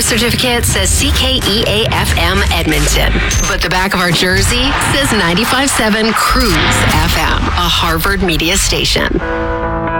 birth certificate says CKEA-FM Edmonton, but the back of our jersey says 95.7 Cruise FM, a Harvard media station.